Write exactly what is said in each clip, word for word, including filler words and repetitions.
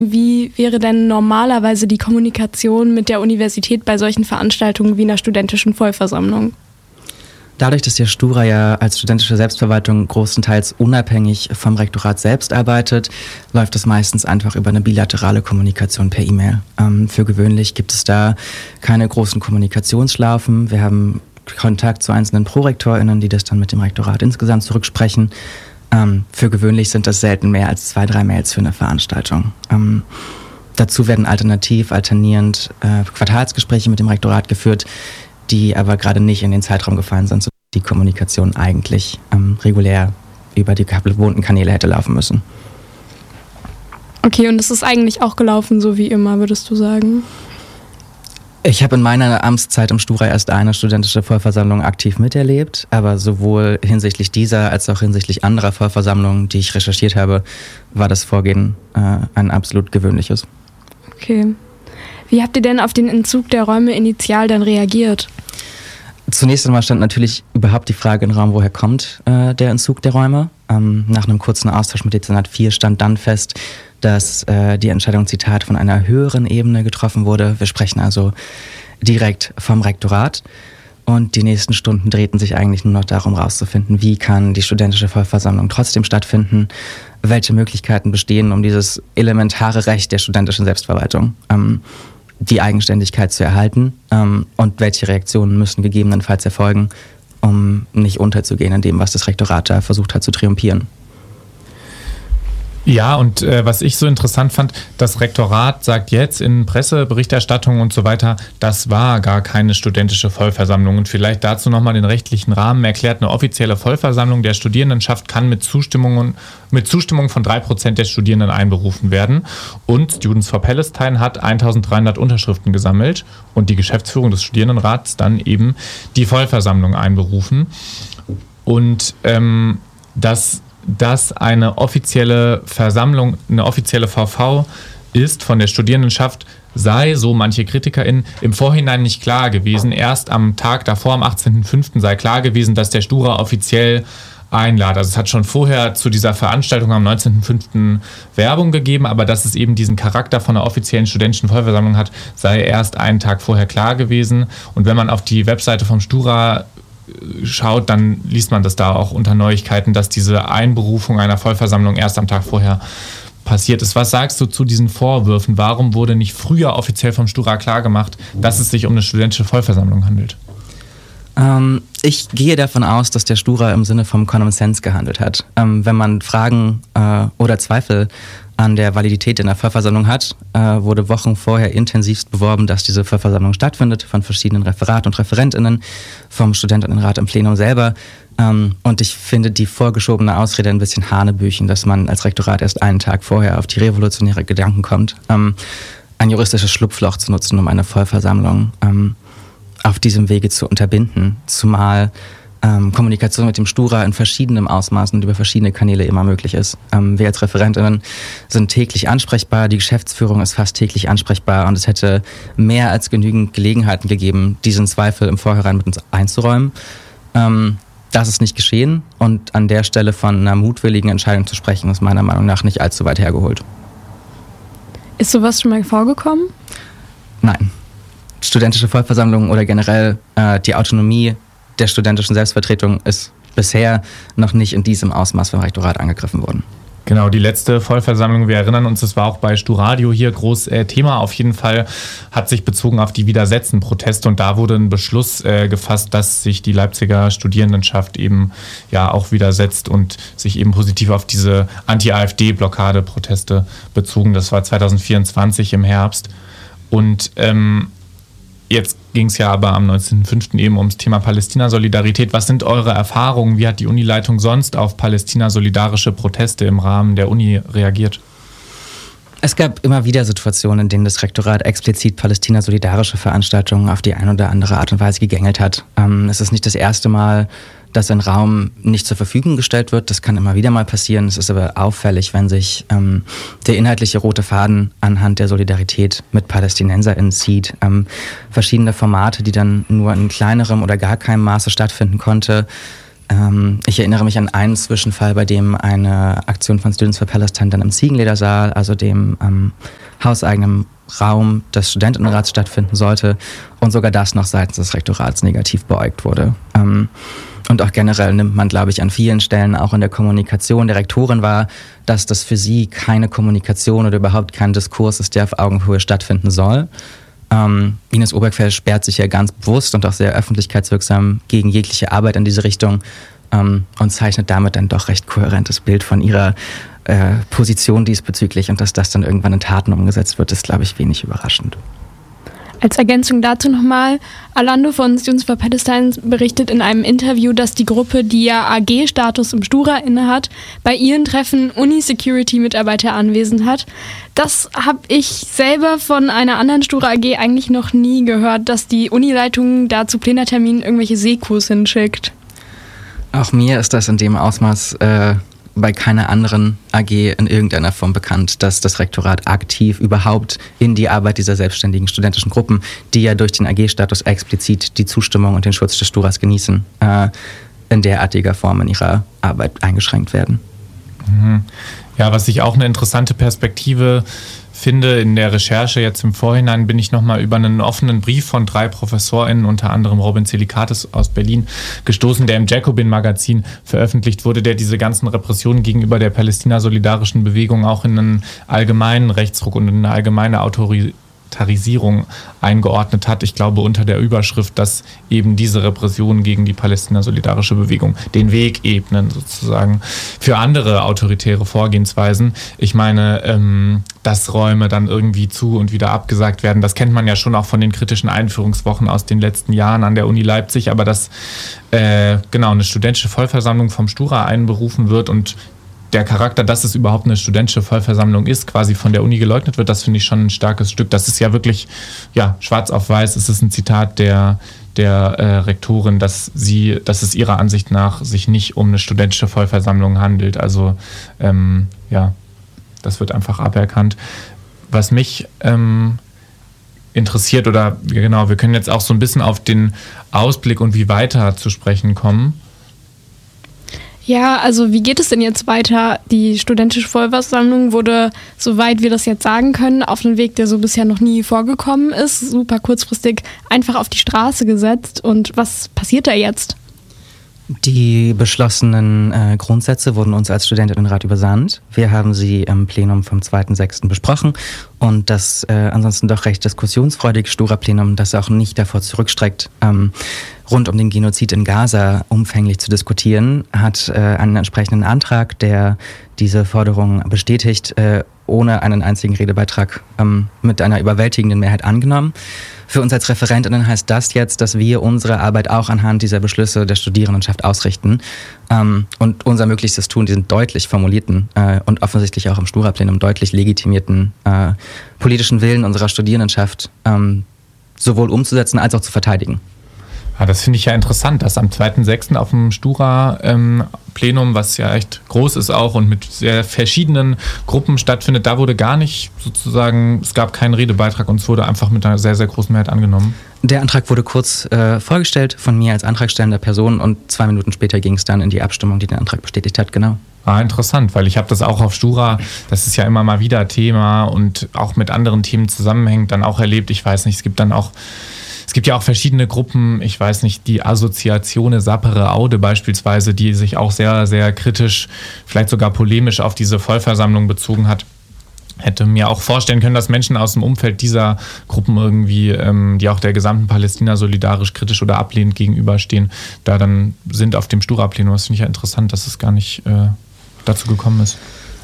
Wie wäre denn normalerweise die Kommunikation mit der Universität bei solchen Veranstaltungen wie einer studentischen Vollversammlung? Dadurch, dass der Stura ja als studentische Selbstverwaltung großenteils unabhängig vom Rektorat selbst arbeitet, läuft es meistens einfach über eine bilaterale Kommunikation per E-Mail. Ähm, für gewöhnlich gibt es da keine großen Kommunikationsschlaufen. Wir haben Kontakt zu einzelnen ProrektorInnen, die das dann mit dem Rektorat insgesamt zurücksprechen. Ähm, für gewöhnlich sind das selten mehr als zwei, drei Mails für eine Veranstaltung. Ähm, dazu werden alternativ, alternierend äh, Quartalsgespräche mit dem Rektorat geführt, die aber gerade nicht in den Zeitraum gefallen sind, sodass die Kommunikation eigentlich ähm, regulär über die gewohnten Kanäle hätte laufen müssen. Okay, und es ist eigentlich auch gelaufen, so wie immer, würdest du sagen? Ich habe in meiner Amtszeit im Stura erst eine studentische Vollversammlung aktiv miterlebt, aber sowohl hinsichtlich dieser als auch hinsichtlich anderer Vollversammlungen, die ich recherchiert habe, war das Vorgehen äh, ein absolut gewöhnliches. Okay. Wie habt ihr denn auf den Entzug der Räume initial dann reagiert? Zunächst einmal stand natürlich überhaupt die Frage im Raum, woher kommt äh, der Entzug der Räume. Ähm, nach einem kurzen Austausch mit Dezernat vier stand dann fest, dass äh, die Entscheidung, Zitat, von einer höheren Ebene getroffen wurde. Wir sprechen also direkt vom Rektorat. Und die nächsten Stunden drehten sich eigentlich nur noch darum, rauszufinden, wie kann die studentische Vollversammlung trotzdem stattfinden, welche Möglichkeiten bestehen, um dieses elementare Recht der studentischen Selbstverwaltung, ähm, die Eigenständigkeit zu erhalten, ähm, und welche Reaktionen müssen gegebenenfalls erfolgen, um nicht unterzugehen in dem, was das Rektorat da versucht hat zu triumphieren. Ja, und äh, was ich so interessant fand, das Rektorat sagt jetzt in Presseberichterstattungen und so weiter, das war gar keine studentische Vollversammlung. Und vielleicht dazu nochmal den rechtlichen Rahmen erklärt: Eine offizielle Vollversammlung der Studierendenschaft kann mit Zustimmung, mit Zustimmung von drei Prozent der Studierenden einberufen werden. Und Students for Palestine hat eintausenddreihundert Unterschriften gesammelt und die Geschäftsführung des Studierendenrats dann eben die Vollversammlung einberufen. Und ähm, das dass eine offizielle Versammlung, eine offizielle V V ist von der Studierendenschaft, sei, so manche KritikerInnen, im Vorhinein nicht klar gewesen. Erst am Tag davor, am achtzehnten fünften sei klar gewesen, dass der Stura offiziell einladet. Also es hat schon vorher zu dieser Veranstaltung am neunzehnten fünften Werbung gegeben, aber dass es eben diesen Charakter von einer offiziellen studentischen Vollversammlung hat, sei erst einen Tag vorher klar gewesen. Und wenn man auf die Webseite vom Stura schaut, dann liest man das da auch unter Neuigkeiten, dass diese Einberufung einer Vollversammlung erst am Tag vorher passiert ist. Was sagst du zu diesen Vorwürfen? Warum wurde nicht früher offiziell vom Stura klargemacht, dass es sich um eine studentische Vollversammlung handelt? Ähm, ich gehe davon aus, dass der Stura im Sinne vom Common Sense gehandelt hat. Ähm, wenn man Fragen äh, oder Zweifel an der Validität in der Vollversammlung hat, äh, wurde Wochen vorher intensivst beworben, dass diese Vollversammlung stattfindet, von verschiedenen Referat- und ReferentInnen, vom Studentinnenrat im Plenum selber. Ähm, und ich finde die vorgeschobene Ausrede ein bisschen hanebüchen, dass man als Rektorat erst einen Tag vorher auf die revolutionäre Gedanken kommt, ähm, ein juristisches Schlupfloch zu nutzen, um eine Vollversammlung ähm, auf diesem Wege zu unterbinden, zumal ähm, Kommunikation mit dem Stura in verschiedenem Ausmaß und über verschiedene Kanäle immer möglich ist. Ähm, wir als ReferentInnen sind täglich ansprechbar, die Geschäftsführung ist fast täglich ansprechbar und es hätte mehr als genügend Gelegenheiten gegeben, diesen Zweifel im Vorhinein mit uns einzuräumen. Ähm, das ist nicht geschehen und an der Stelle von einer mutwilligen Entscheidung zu sprechen, ist meiner Meinung nach nicht allzu weit hergeholt. Ist sowas schon mal vorgekommen? Nein. Studentische Vollversammlungen oder generell äh, die Autonomie der studentischen Selbstvertretung ist bisher noch nicht in diesem Ausmaß vom Rektorat angegriffen worden. Genau, die letzte Vollversammlung, wir erinnern uns, das war auch bei Sturadio hier groß äh, Thema. Auf jeden Fall hat sich bezogen auf die Widersetzen-Proteste und da wurde ein Beschluss äh, gefasst, dass sich die Leipziger Studierendenschaft eben ja auch widersetzt und sich eben positiv auf diese Anti-AfD-Blockade-Proteste bezogen. Das war zwanzig vierundzwanzig im Herbst. Und ähm, jetzt ging es ja aber am neunzehnten fünften eben ums Thema Palästina-Solidarität. Was sind eure Erfahrungen? Wie hat die Unileitung sonst auf Palästina-solidarische Proteste im Rahmen der Uni reagiert? Es gab immer wieder Situationen, in denen das Rektorat explizit palästina-solidarische Veranstaltungen auf die eine oder andere Art und Weise gegängelt hat. Ähm, es ist nicht das erste Mal, dass ein Raum nicht zur Verfügung gestellt wird. Das kann immer wieder mal passieren. Es ist aber auffällig, wenn sich ähm, der inhaltliche rote Faden anhand der Solidarität mit PalästinenserInnen zieht. Ähm, verschiedene Formate, die dann nur in kleinerem oder gar keinem Maße stattfinden konnte, Ähm, ich erinnere mich an einen Zwischenfall, bei dem eine Aktion von Students for Palestine dann im Ziegenledersaal, also dem ähm, hauseigenen Raum des Studentinnenrats stattfinden sollte und sogar das noch seitens des Rektorats negativ beäugt wurde. Ähm, und auch generell nimmt man, glaube ich, an vielen Stellen auch in der Kommunikation der Rektorin wahr, dass das für sie keine Kommunikation oder überhaupt kein Diskurs ist, der auf Augenhöhe stattfinden soll. Ähm, Ines Obergfell sperrt sich ja ganz bewusst und auch sehr öffentlichkeitswirksam gegen jegliche Arbeit in diese Richtung ähm, und zeichnet damit ein doch recht kohärentes Bild von ihrer äh, Position diesbezüglich. Und dass das dann irgendwann in Taten umgesetzt wird, ist, glaube ich, wenig überraschend. Als Ergänzung dazu nochmal, Alando von Students for Palestine berichtet in einem Interview, dass die Gruppe, die ja A G-Status im Stura innehat, bei ihren Treffen Uni-Security-Mitarbeiter anwesend hat. Das habe ich selber von einer anderen Stura A G eigentlich noch nie gehört, dass die Unileitung da zu Plenarterminen irgendwelche Sekos hinschickt. Auch mir ist das in dem Ausmaß äh, bei keiner anderen A G in irgendeiner Form bekannt, dass das Rektorat aktiv überhaupt in die Arbeit dieser selbstständigen studentischen Gruppen, die ja durch den A G-Status explizit die Zustimmung und den Schutz des Sturas genießen, äh, in derartiger Form in ihrer Arbeit eingeschränkt werden. Mhm. Ja, was ich auch eine interessante Perspektive finde, in der Recherche jetzt im Vorhinein bin ich nochmal über einen offenen Brief von drei ProfessorInnen, unter anderem Robin Zelikatis aus Berlin, gestoßen, der im Jacobin-Magazin veröffentlicht wurde, der diese ganzen Repressionen gegenüber der Palästina-solidarischen Bewegung auch in einen allgemeinen Rechtsruck und in eine allgemeine Autoritarisierung eingeordnet hat. Ich glaube unter der Überschrift, dass eben diese Repressionen gegen die Palästina-solidarische Bewegung den Weg ebnen sozusagen für andere autoritäre Vorgehensweisen. Ich meine, ähm, dass Räume dann irgendwie zu und wieder abgesagt werden, das kennt man ja schon auch von den kritischen Einführungswochen aus den letzten Jahren an der Uni Leipzig, aber dass äh, genau eine studentische Vollversammlung vom Stura einberufen wird und der Charakter, dass es überhaupt eine studentische Vollversammlung ist, quasi von der Uni geleugnet wird, das finde ich schon ein starkes Stück. Das ist ja wirklich, ja, schwarz auf weiß, es ist ein Zitat der, der äh, Rektorin, dass sie, dass es ihrer Ansicht nach sich nicht um eine studentische Vollversammlung handelt. Also, ähm, ja, das wird einfach aberkannt. Was mich ähm, interessiert, oder genau, wir können jetzt auch so ein bisschen auf den Ausblick und wie weiter zu sprechen kommen. Ja, also wie geht es denn jetzt weiter? Die studentische Vollversammlung wurde, soweit wir das jetzt sagen können, auf einen Weg, der so bisher noch nie vorgekommen ist, super kurzfristig einfach auf die Straße gesetzt. Und was passiert da jetzt? Die beschlossenen äh, Grundsätze wurden uns als Studentinnenrat übersandt. Wir haben sie im Plenum vom zweiten sechsten besprochen und das äh, ansonsten doch recht diskussionsfreudige Stura-Plenum, das auch nicht davor zurückstreckt, ähm, rund um den Genozid in Gaza umfänglich zu diskutieren, hat äh, einen entsprechenden Antrag, der diese Forderung bestätigt, äh, ohne einen einzigen Redebeitrag ähm, mit einer überwältigenden Mehrheit angenommen. Für uns als ReferentInnen heißt das jetzt, dass wir unsere Arbeit auch anhand dieser Beschlüsse der Studierendenschaft ausrichten ähm, und unser Möglichstes tun, diesen deutlich formulierten äh, und offensichtlich auch im Stura-Plenum deutlich legitimierten äh, politischen Willen unserer Studierendenschaft ähm, sowohl umzusetzen als auch zu verteidigen. Ja, das finde ich ja interessant, dass am zweiten sechsten auf dem Stura-Plenum, ähm, was ja echt groß ist auch und mit sehr verschiedenen Gruppen stattfindet, da wurde gar nicht sozusagen, es gab keinen Redebeitrag und es wurde einfach mit einer sehr, sehr großen Mehrheit angenommen. Der Antrag wurde kurz äh, vorgestellt von mir als antragstellender Person und zwei Minuten später ging es dann in die Abstimmung, die den Antrag bestätigt hat, genau. Ah, interessant, weil ich habe das auch auf Stura, das ist ja immer mal wieder Thema und auch mit anderen Themen zusammenhängt, dann auch erlebt. Ich weiß nicht, es gibt dann auch Es gibt ja auch verschiedene Gruppen, ich weiß nicht, die Assoziatione Sapere Aude beispielsweise, die sich auch sehr, sehr kritisch, vielleicht sogar polemisch auf diese Vollversammlung bezogen hat. Hätte mir auch vorstellen können, dass Menschen aus dem Umfeld dieser Gruppen irgendwie, ähm, die auch der gesamten Palästina solidarisch kritisch oder ablehnend gegenüberstehen, da dann sind auf dem Stura-Plenum. Das finde ich ja interessant, dass es gar nicht äh, dazu gekommen ist.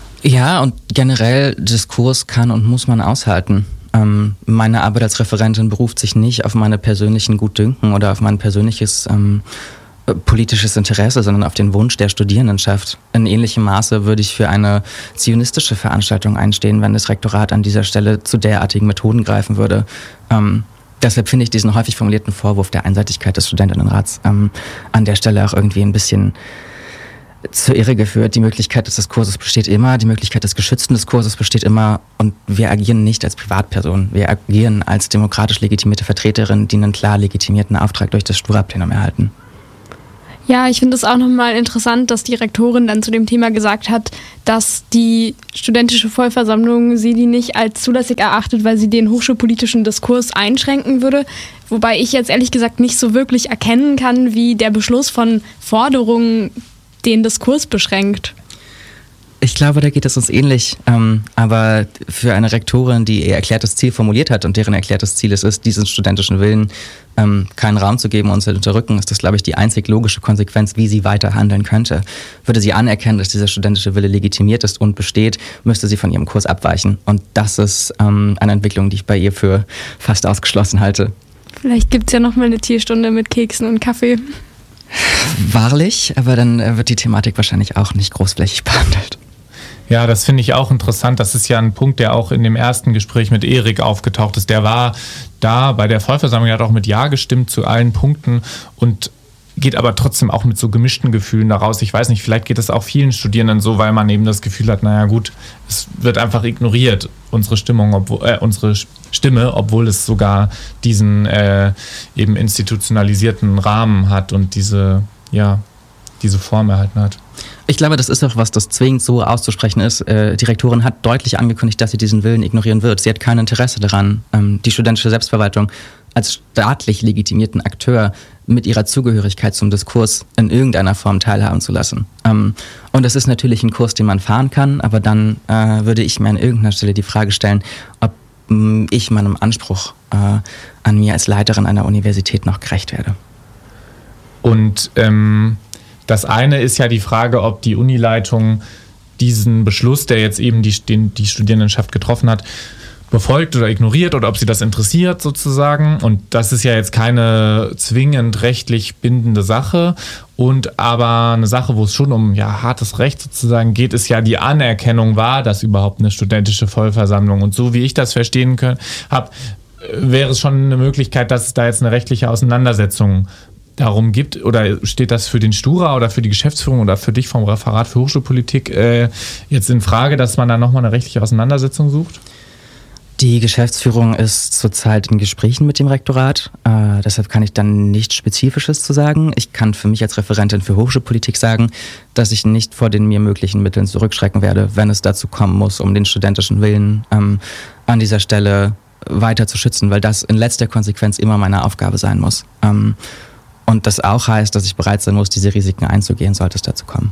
Ja, und generell Diskurs kann und muss man aushalten. Ähm, meine Arbeit als Referentin beruft sich nicht auf meine persönlichen Gutdünken oder auf mein persönliches ähm, politisches Interesse, sondern auf den Wunsch der Studierendenschaft. In ähnlichem Maße würde ich für eine zionistische Veranstaltung einstehen, wenn das Rektorat an dieser Stelle zu derartigen Methoden greifen würde. Ähm, deshalb finde ich diesen häufig formulierten Vorwurf der Einseitigkeit des Studentinnenrats ähm, an der Stelle auch irgendwie ein bisschen zur Irre geführt. Die Möglichkeit des Diskurses besteht immer, die Möglichkeit des geschützten Diskurses besteht immer und wir agieren nicht als Privatperson. Wir agieren als demokratisch legitimierte Vertreterin, die einen klar legitimierten Auftrag durch das Stura-Plenum erhalten. Ja, ich finde es auch nochmal interessant, dass die Rektorin dann zu dem Thema gesagt hat, dass die studentische Vollversammlung sie die nicht als zulässig erachtet, weil sie den hochschulpolitischen Diskurs einschränken würde. Wobei ich jetzt ehrlich gesagt nicht so wirklich erkennen kann, wie der Beschluss von Forderungen den Diskurs beschränkt. Ich glaube, da geht es uns ähnlich. Ähm, aber für eine Rektorin, die ihr erklärtes Ziel formuliert hat und deren erklärtes Ziel es ist, diesen studentischen Willen ähm, keinen Raum zu geben und zu unterdrücken, ist das, glaube ich, die einzig logische Konsequenz, wie sie weiter handeln könnte. Würde sie anerkennen, dass dieser studentische Wille legitimiert ist und besteht, müsste sie von ihrem Kurs abweichen. Und das ist ähm, eine Entwicklung, die ich bei ihr für fast ausgeschlossen halte. Vielleicht gibt es ja noch mal eine Tierstunde mit Keksen und Kaffee. Wahrlich, aber dann äh, wird die Thematik wahrscheinlich auch nicht großflächig behandelt. Ja, das finde ich auch interessant. Das ist ja ein Punkt, der auch in dem ersten Gespräch mit Erik aufgetaucht ist. Der war da bei der Vollversammlung, hat auch mit Ja gestimmt zu allen Punkten und geht aber trotzdem auch mit so gemischten Gefühlen daraus. Ich weiß nicht, vielleicht geht es auch vielen Studierenden so, weil man eben das Gefühl hat, naja gut, es wird einfach ignoriert, unsere Stimmung, obwohl, äh, unsere Stimme, obwohl es sogar diesen äh, eben institutionalisierten Rahmen hat und diese, ja, diese Form erhalten hat. Ich glaube, das ist auch was, das zwingend so auszusprechen ist. Äh, die Rektorin hat deutlich angekündigt, dass sie diesen Willen ignorieren wird. Sie hat kein Interesse daran, ähm, die studentische Selbstverwaltung als staatlich legitimierten Akteur mit ihrer Zugehörigkeit zum Diskurs in irgendeiner Form teilhaben zu lassen. Ähm, und das ist natürlich ein Kurs, den man fahren kann, aber dann äh, würde ich mir an irgendeiner Stelle die Frage stellen, ob mh, ich meinem Anspruch äh, an mir als Leiterin einer Universität noch gerecht werde. Und ähm das eine ist ja die Frage, ob die Unileitung diesen Beschluss, der jetzt eben die, den, die Studierendenschaft getroffen hat, befolgt oder ignoriert oder ob sie das interessiert sozusagen. Und das ist ja jetzt keine zwingend rechtlich bindende Sache. Und aber eine Sache, wo es schon um ja, hartes Recht sozusagen geht, ist ja die Anerkennung, war das überhaupt eine studentische Vollversammlung. Und so wie ich das verstehen habe, wäre es schon eine Möglichkeit, dass es da jetzt eine rechtliche Auseinandersetzung darum gibt, oder steht das für den Stura oder für die Geschäftsführung oder für dich vom Referat für Hochschulpolitik äh, jetzt in Frage, dass man da nochmal eine rechtliche Auseinandersetzung sucht? Die Geschäftsführung ist zurzeit in Gesprächen mit dem Rektorat, äh, deshalb kann ich dann nichts Spezifisches zu sagen. Ich kann für mich als Referentin für Hochschulpolitik sagen, dass ich nicht vor den mir möglichen Mitteln zurückschrecken werde, wenn es dazu kommen muss, um den studentischen Willen ähm, an dieser Stelle weiter zu schützen, weil das in letzter Konsequenz immer meine Aufgabe sein muss. Ähm, Und das auch heißt, dass ich bereit sein muss, diese Risiken einzugehen, sollte es dazu kommen.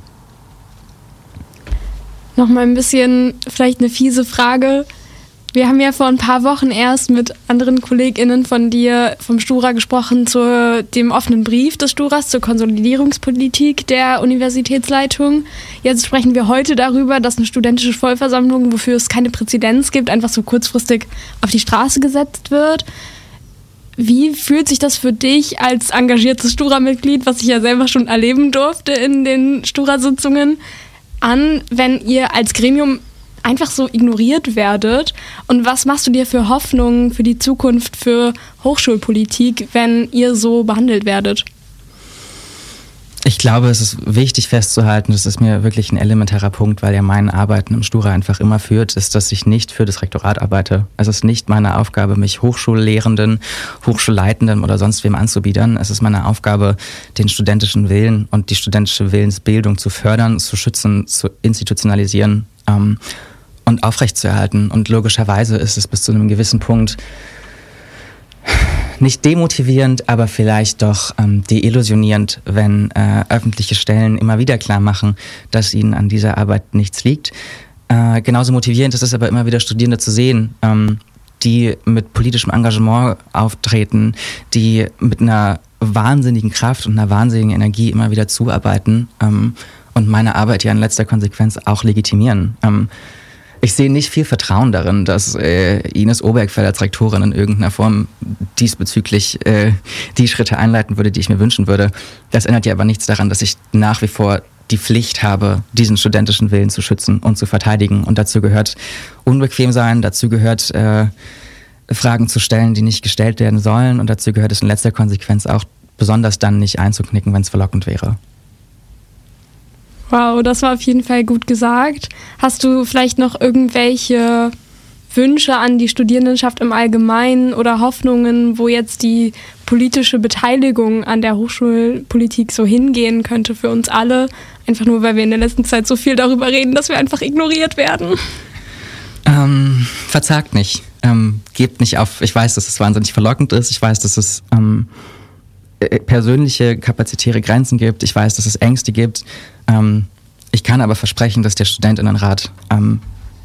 Nochmal ein bisschen vielleicht eine fiese Frage. Wir haben ja vor ein paar Wochen erst mit anderen KollegInnen von dir vom Stura gesprochen zu dem offenen Brief des Sturas zur Konsolidierungspolitik der Universitätsleitung. Jetzt sprechen wir heute darüber, dass eine studentische Vollversammlung, wofür es keine Präzedenz gibt, einfach so kurzfristig auf die Straße gesetzt wird. Wie fühlt sich das für dich als engagiertes Stura-Mitglied, was ich ja selber schon erleben durfte in den Stura-Sitzungen, an, wenn ihr als Gremium einfach so ignoriert werdet? Und was machst du dir für Hoffnungen für die Zukunft für Hochschulpolitik, wenn ihr so behandelt werdet? Ich glaube, es ist wichtig festzuhalten, das ist mir wirklich ein elementarer Punkt, weil ja mein Arbeiten im Stura einfach immer führt, ist, dass ich nicht für das Rektorat arbeite. Es ist nicht meine Aufgabe, mich Hochschullehrenden, Hochschulleitenden oder sonst wem anzubiedern. Es ist meine Aufgabe, den studentischen Willen und die studentische Willensbildung zu fördern, zu schützen, zu institutionalisieren ähm, und aufrechtzuerhalten. Und logischerweise ist es bis zu einem gewissen Punkt nicht demotivierend, aber vielleicht doch ähm, deillusionierend, wenn äh, öffentliche Stellen immer wieder klar machen, dass ihnen an dieser Arbeit nichts liegt. Äh, genauso motivierend ist es aber immer wieder, Studierende zu sehen, ähm, die mit politischem Engagement auftreten, die mit einer wahnsinnigen Kraft und einer wahnsinnigen Energie immer wieder zuarbeiten ähm, und meine Arbeit ja in letzter Konsequenz auch legitimieren. Ähm, Ich sehe nicht viel Vertrauen darin, dass äh, Ines Obergfell als Rektorin in irgendeiner Form diesbezüglich äh, die Schritte einleiten würde, die ich mir wünschen würde. Das ändert ja aber nichts daran, dass ich nach wie vor die Pflicht habe, diesen studentischen Willen zu schützen und zu verteidigen. Und dazu gehört unbequem sein, dazu gehört äh, Fragen zu stellen, die nicht gestellt werden sollen. Und dazu gehört es in letzter Konsequenz auch besonders dann nicht einzuknicken, wenn es verlockend wäre. Wow, das war auf jeden Fall gut gesagt. Hast du vielleicht noch irgendwelche Wünsche an die Studierendenschaft im Allgemeinen oder Hoffnungen, wo jetzt die politische Beteiligung an der Hochschulpolitik so hingehen könnte für uns alle. Einfach nur, weil wir in der letzten Zeit so viel darüber reden, dass wir einfach ignoriert werden. Ähm, verzagt nicht. Ähm, gebt nicht auf. Ich weiß, dass es wahnsinnig verlockend ist. Ich weiß, dass es ähm, persönliche, kapazitäre Grenzen gibt. Ich weiß, dass es Ängste gibt. Ähm, ich kann aber versprechen, dass der Studentinnenrat ähm,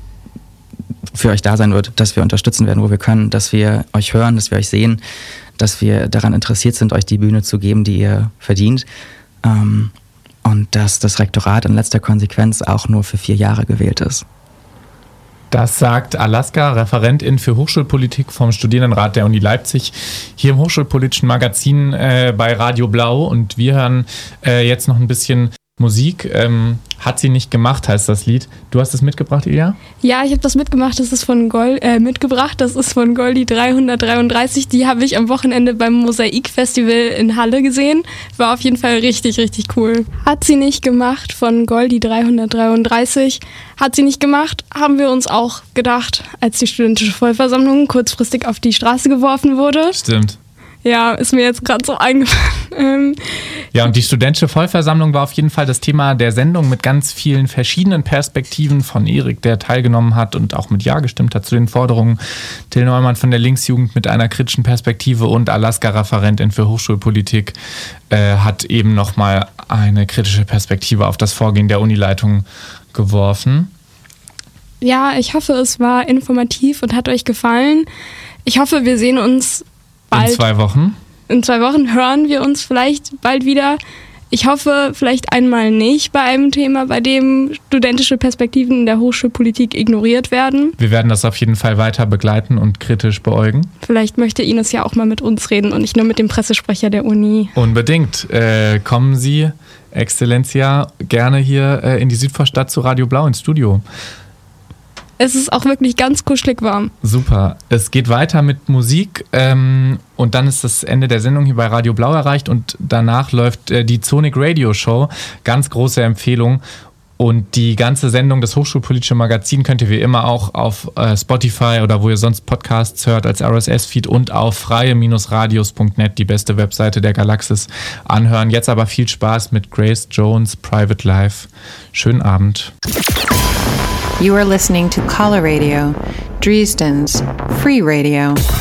für euch da sein wird, dass wir unterstützen werden, wo wir können, dass wir euch hören, dass wir euch sehen, dass wir daran interessiert sind, euch die Bühne zu geben, die ihr verdient. Ähm, und dass das Rektorat in letzter Konsequenz auch nur für vier Jahre gewählt ist. Das sagt Alaska, Referentin für Hochschulpolitik vom Studierendenrat der Uni Leipzig, hier im Hochschulpolitischen Magazin äh, bei Radio Blau. Und wir hören äh, jetzt noch ein bisschen Musik. Ähm, hat sie nicht gemacht, heißt das Lied. Du hast es mitgebracht, Ilja? Ja, ich habe das mitgemacht. Das ist von Gol- äh, mitgebracht. Das ist von Goldi dreihundertdreiunddreißig. Die habe ich am Wochenende beim Mosaik-Festival in Halle gesehen. War auf jeden Fall richtig, richtig cool. Hat sie nicht gemacht von Goldi dreihundertdreiunddreißig. Hat sie nicht gemacht, haben wir uns auch gedacht, als die studentische Vollversammlung kurzfristig auf die Straße geworfen wurde. Stimmt. Ja, ist mir jetzt gerade so eingefallen. Ja, und die studentische Vollversammlung war auf jeden Fall das Thema der Sendung mit ganz vielen verschiedenen Perspektiven von Erik, der teilgenommen hat und auch mit Ja gestimmt hat zu den Forderungen. Till Neumann von der Linksjugend mit einer kritischen Perspektive und Alaska, Referentin für Hochschulpolitik, äh, hat eben nochmal eine kritische Perspektive auf das Vorgehen der Unileitung geworfen. Ja, ich hoffe, es war informativ und hat euch gefallen. Ich hoffe, wir sehen uns bald. In zwei Wochen. In zwei Wochen hören wir uns vielleicht bald wieder. Ich hoffe, vielleicht einmal nicht bei einem Thema, bei dem studentische Perspektiven in der Hochschulpolitik ignoriert werden. Wir werden das auf jeden Fall weiter begleiten und kritisch beäugen. Vielleicht möchte Ines ja auch mal mit uns reden und nicht nur mit dem Pressesprecher der Uni. Unbedingt. Äh, kommen Sie, Exzellencia, gerne hier äh, in die Südvorstadt zu Radio Blau ins Studio. Es ist auch wirklich ganz kuschelig warm. Super. Es geht weiter mit Musik ähm, und dann ist das Ende der Sendung hier bei Radio Blau erreicht und danach läuft äh, die Sonic Radio Show. Ganz große Empfehlung. Und die ganze Sendung, das Hochschulpolitische Magazin, könnt ihr wie immer auch auf äh, Spotify oder wo ihr sonst Podcasts hört als R S S-Feed und auf freie Radios punkt net, die beste Webseite der Galaxis, anhören. Jetzt aber viel Spaß mit Grace Jones, Private Life. Schönen Abend. You are listening to Caller Radio, Dresden's free radio.